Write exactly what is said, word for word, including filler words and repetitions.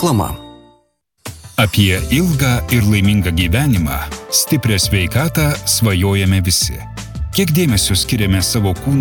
Reklama. Apie ilgą ir laimingą gyvenimą, stiprią sveikatą svajojame visi. Kiek dėmesio skiriame savo kūnui